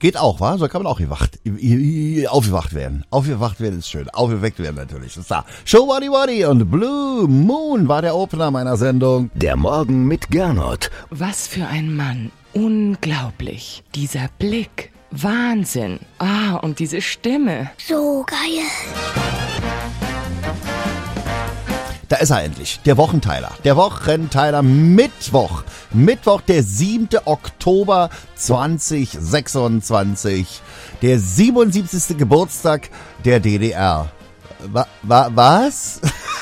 Geht auch, wa? So kann man auch aufgewacht werden. Aufgewacht werden ist schön. Aufgeweckt werden natürlich. Ist da. Show Waddy Waddy und Blue Moon war der Opener meiner Sendung. Der Morgen mit Gernot. Was für ein Mann. Unglaublich. Dieser Blick. Wahnsinn. Und diese Stimme. So geil. Da ist er endlich, der Wochenteiler. Der Wochenteiler Mittwoch. Mittwoch, der 7. Oktober 2026. Der 77. Geburtstag der DDR. Was?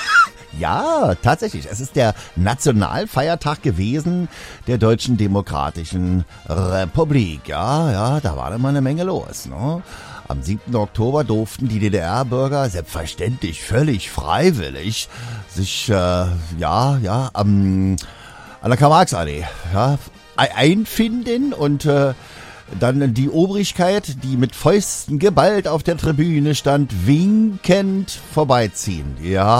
Ja, tatsächlich. Es ist der Nationalfeiertag gewesen der Deutschen Demokratischen Republik. Ja, da war immer eine Menge los, ne? Am 7. Oktober durften die DDR-Bürger selbstverständlich völlig freiwillig sich an der Karl-Marx-Allee einfinden und dann die Obrigkeit, die mit Fäusten geballt auf der Tribüne stand, winkend vorbeiziehen.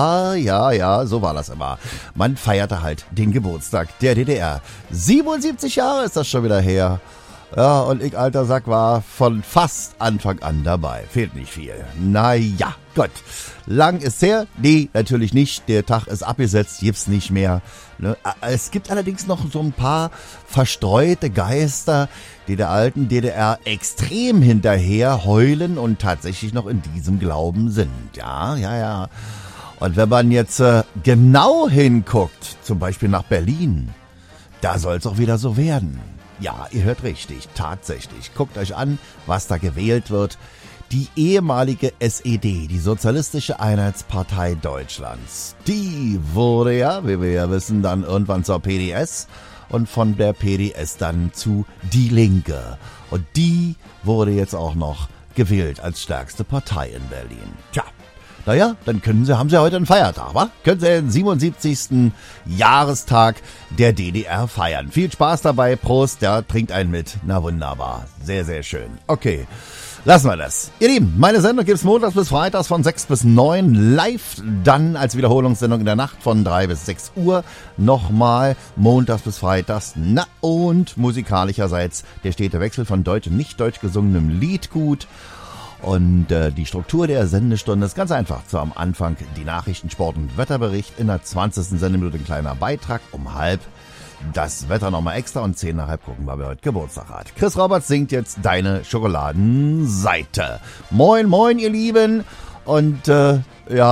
Ja, so war das immer. Man feierte halt den Geburtstag der DDR. 77 Jahre ist das schon wieder her. Ja, und ich, alter Sack, war von fast Anfang an dabei. Fehlt nicht viel. Naja, Gott. Lang ist her? Nee, natürlich nicht. Der Tag ist abgesetzt, gibt's nicht mehr. Ne? Es gibt allerdings noch so ein paar verstreute Geister, die der alten DDR extrem hinterher heulen und tatsächlich noch in diesem Glauben sind. Ja. Und wenn man jetzt genau hinguckt, zum Beispiel nach Berlin, da soll's auch wieder so werden. Ja, ihr hört richtig, tatsächlich. Guckt euch an, was da gewählt wird. Die ehemalige SED, die Sozialistische Einheitspartei Deutschlands, die wurde ja, wie wir ja wissen, dann irgendwann zur PDS und von der PDS dann zu Die Linke. Und die wurde jetzt auch noch gewählt als stärkste Partei in Berlin. Tja. Naja, dann haben Sie heute einen Feiertag, wa? Können Sie den 77. Jahrestag der DDR feiern. Viel Spaß dabei, Prost, ja, trinkt einen mit. Na wunderbar, sehr, sehr schön. Okay, lassen wir das. Ihr Lieben, meine Sendung gibt's montags bis freitags von 6 bis 9 live, dann als Wiederholungssendung in der Nacht von 3 bis 6 Uhr. Nochmal montags bis freitags. Na und musikalischerseits der stete Wechsel von deutsch und nicht deutsch gesungenem Liedgut. Und die Struktur der Sendestunde ist ganz einfach. Am Anfang die Nachrichten, Sport und Wetterbericht. In der 20. Sendeminute ein kleiner Beitrag. Um 12:30 das Wetter nochmal extra. Und 10:30 gucken, weil wir heute Geburtstag hat. Chris Roberts singt jetzt Deine Schokoladenseite. Moin, moin, ihr Lieben. Und den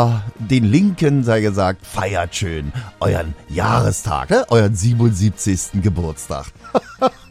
Linken sei gesagt, feiert schön euren Jahrestag, ne? Euren 77. Geburtstag.